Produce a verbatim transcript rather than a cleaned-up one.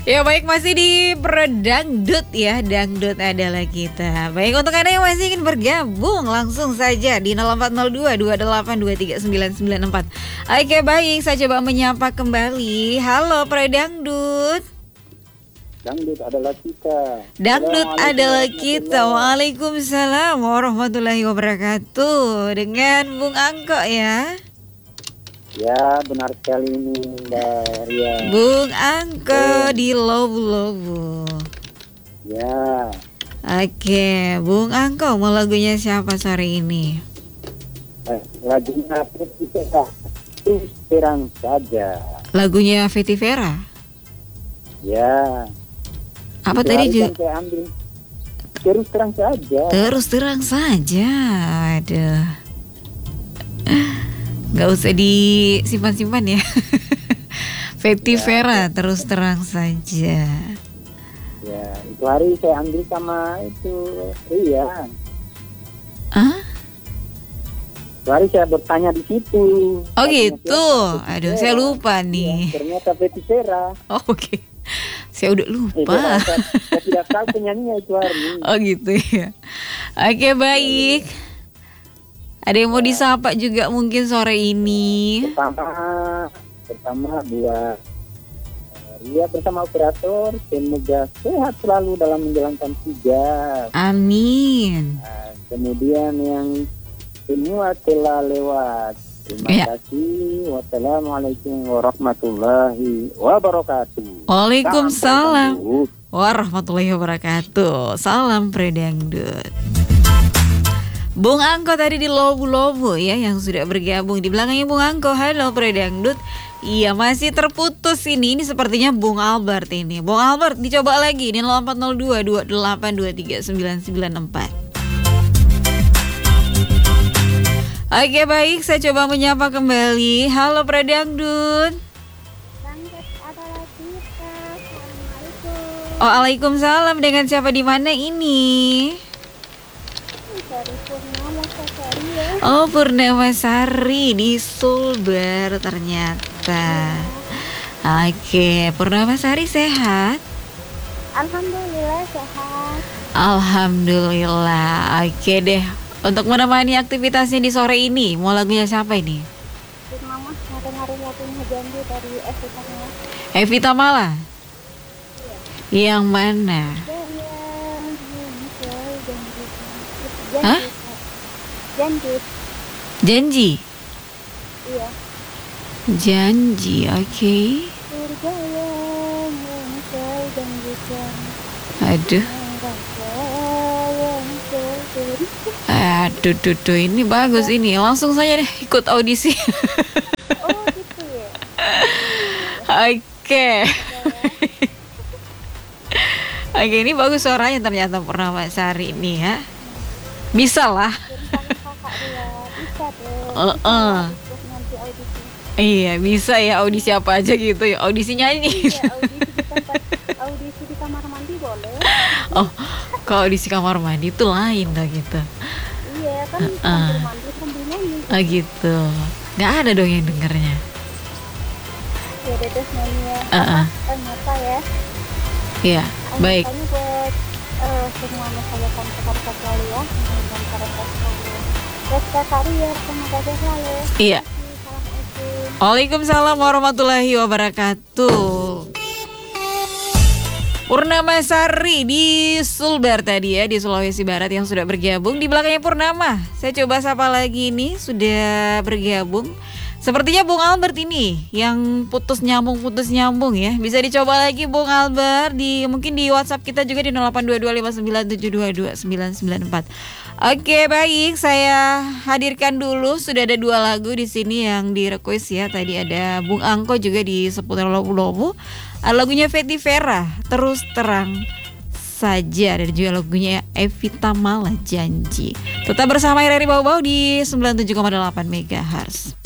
Ya baik, masih di Berdangdut ya, dangdut adalah kita. Baik, untuk Anda yang masih ingin bergabung, langsung saja di nol empat nol dua dua delapan dua tiga sembilan sembilan empat. Oke baik, saya coba menyapa kembali. Halo Berdangdut. Dangdut adalah kita. Dangdut adalah kita. Waalaikumsalam warahmatullahi wabarakatuh. Dengan Bung Angko ya. Ya, benar sekali ini Mbak Ria. Bung Angko di Lobu-Lobu. Ya. Oke, Bung Angko mau lagunya siapa sore ini? Eh, lagunya Fetty Vera, terus terang saja. Lagunya Fetty Vera. Ya. Apa Itu tadi hari juga? kan saya ambil. Terus terang saja. Terus terang saja. Aduh. Gak usah disimpan-simpan ya. Fetty Ya. Vera, terus terang saja. Ya, itu hari saya ambil sama itu Ria. Hah? Itu hari saya bertanya di situ. Oh Lagunya gitu. siapa? Fetty Aduh, Vera. saya lupa Ya, nih. ternyata Fetty Vera. Oh, oke. Saya udah Eh, lupa. saya, saya tidak tahu penyanyinya itu hari. Oh gitu ya. Oke baik. Ada yang mau disapa juga mungkin sore ini. Pertama, pertama buat eh, Ria bersama operator, semoga sehat selalu dalam menjalankan tugas. Amin. Nah, kemudian yang semua telah lewat. Terima Ya. kasih. Wassalamualaikum warahmatullahi wabarakatuh. Waalaikumsalam Salam Dangdut. warahmatullahi wabarakatuh. Salam Predangdut. Bung Angko tadi di Lobu-Lobu ya yang sudah bergabung. Di belakangnya Bung Angko. Halo Predangdut. Iya masih terputus ini. Ini sepertinya Bung Albert ini. Bung Albert dicoba lagi di nol empat nol dua dua delapan dua tiga sembilan sembilan empat. Oke baik, saya coba menyapa kembali. Halo Predangdut. Dangdut adalah kita. Assalamualaikum. Waalaikumsalam. Dengan siapa di mana ini? Dari Purnama Sakaria. Oh Purnama Sari di Sulbar ternyata. Oke, Purnama Sari sehat? Alhamdulillah sehat. Alhamdulillah. Oke deh. Untuk menemani aktivitasnya di sore ini, mau lagunya siapa ini? Bun Mama mau dengerin lagunya Janji dari Evita Mala. Evita Mala. Yang mana? Janji, janji, janji. Hah? Janji, Janji. iya. Janji, oke. Surga yang saya janjikan. Aduh. Neraka yang terjadi. Aduh, duh, duh, ini bagus ini. Langsung saja deh ikut audisi. Oh gitu ya. Oke. Oke, ini bagus suaranya ternyata Purnama Sari ini ya. Bisa lah. Tentang kakak dia bisa deh. Heeh. Terus nanti audisi. Iya, bisa ya audisi apa aja gitu ya. Audisi nyanyi. Iya, audisi di tempat audisi di kamar mandi boleh. Oh, kalau audisi kamar mandi itu lain dah gitu. Iya kan Heeh. sambil mandi sambil nyanyi. Oh gitu. Nggak ada dong yang dengernya. Ya deh terus nyanyi ya. Heeh. Apa? Ternyata ya. Iya, baik. Tanya buat eh, semua masyarakat Jakarta selalu ya. Dan Jakarta selalu. Resta Karier, semoga sehat selalu. Iya. Assalamualaikum. Waalaikumsalam warahmatullahi wabarakatuh. Purnama Sari di Sulbar tadi ya, di Sulawesi Barat yang sudah bergabung. Di belakangnya Purnama. Saya coba sapa lagi nih, sudah bergabung. Sepertinya Bung Albert ini yang putus nyambung putus nyambung ya. Bisa dicoba lagi Bung Albert di mungkin di WhatsApp kita juga di nol delapan dua dua lima sembilan tujuh dua dua sembilan sembilan empat. Oke baik, saya hadirkan dulu sudah ada dua lagu di sini yang di request ya. Tadi ada Bung Angko juga di seputar Lobu-Lobu. Ada lagunya Fetty Vera, Terus Terang Saja, dan juga lagunya Evita Mala, Janji. Tetap bersama R R I Bau-Bau di sembilan puluh tujuh koma delapan megahertz.